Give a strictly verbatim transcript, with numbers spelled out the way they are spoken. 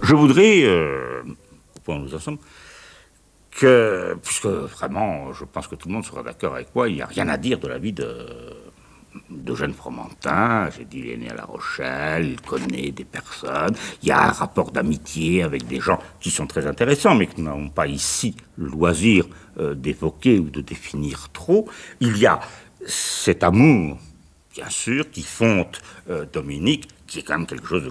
je voudrais, euh, au point où nous en sommes, que, puisque vraiment, je pense que tout le monde sera d'accord avec moi, il n'y a rien à dire de la vie de, d'Eugène Fromentin. J'ai dit, il est né à La Rochelle, il connaît des personnes, il y a un rapport d'amitié avec des gens qui sont très intéressants, mais que nous n'avons pas ici le loisir euh, d'évoquer ou de définir trop. Il y a cet amour, bien sûr, qui fonde euh, Dominique, qui est quand même quelque chose de